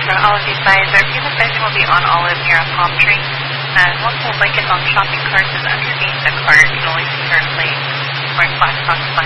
for all of these buys. Our field of pricing will be on Olive near a palm tree. Multiple blankets on shopping carts is underneath the cart. You can always turn late or flat across the